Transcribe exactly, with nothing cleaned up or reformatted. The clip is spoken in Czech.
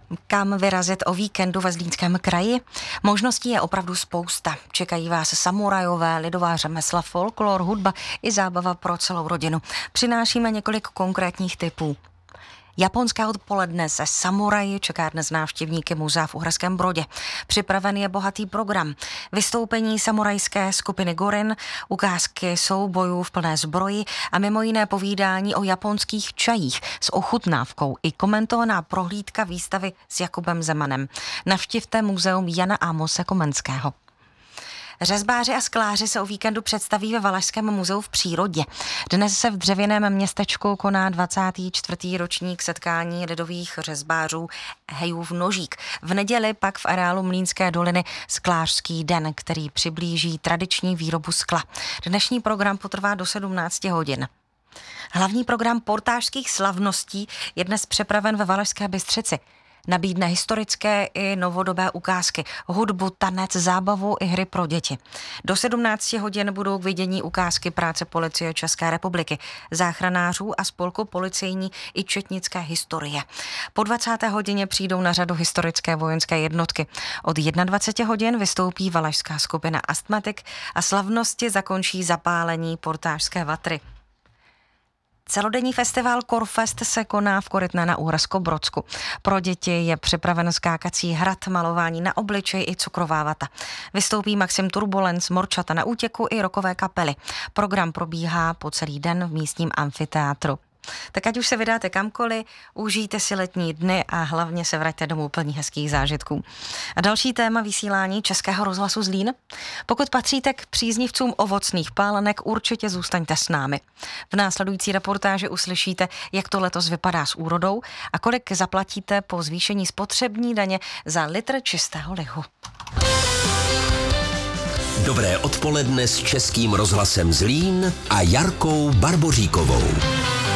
Kam vyrazit o víkendu ve Zlínském kraji? Možností je opravdu spousta. Čekají vás samurajové, lidová řemesla, folklor, hudba i zábava pro celou rodinu. Přinášíme několik konkrétních tipů. Japonská odpoledne se samuraji čeká dnes návštěvníky muzea v Uherském Brodě. Připraven je bohatý program. Vystoupení samurajské skupiny Gorin, ukázky soubojů v plné zbroji a mimo jiné povídání o japonských čajích s ochutnávkou i komentovaná prohlídka výstavy s Jakubem Zemanem. Navštivte muzeum Jana Amose Komenského. Řezbáři a skláři se o víkendu představí ve Valašském muzeu v přírodě. Dnes se v dřevěném městečku koná dvacátý čtvrtý ročník setkání lidových řezbářů Hejův Nožík. V neděli pak v areálu Mlýnské doliny sklářský den, který přiblíží tradiční výrobu skla. Dnešní program potrvá do sedmnácti hodin. Hlavní program portážských slavností je dnes přepraven ve Valašské Bystřici. Nabídne historické i novodobé ukázky, hudbu, tanec, zábavu i hry pro děti. Do sedmnácti hodin budou k vidění ukázky práce Policie České republiky, záchranářů a spolku policejní i četnické historie. Po dvacáté hodině přijdou na řadu historické vojenské jednotky. Od dvaceti jedna hodin vystoupí valašská skupina Astmatik a slavnosti zakončí zapálení portážské vatry. Celodenní festival Korfest se koná v Korytné na Uhersko-Brodsku. Pro děti je připraven skákací hrad, malování na obličej i cukrová vata. Vystoupí Maxim Turbulence, Morčata na útěku i rockové kapely. Program probíhá po celý den v místním amfiteátru. Tak ať už se vydáte kamkoliv, užijte si letní dny a hlavně se vraťte domů plní hezkých zážitků. A další téma vysílání Českého rozhlasu Zlín. Pokud patříte k příznivcům ovocných pálenek, určitě zůstaňte s námi. V následující reportáži uslyšíte, jak to letos vypadá s úrodou a kolik zaplatíte po zvýšení spotřební daně za litr čistého lihu. Dobré odpoledne s Českým rozhlasem Zlín a Jarkou Barboříkovou.